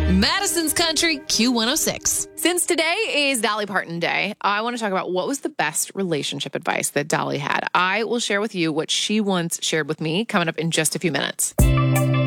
Madison's Country Q106. Since today is Dolly Parton Day, I want to talk about what was the best relationship advice that Dolly had. I will share with you what she once shared with me coming up in just a few minutes.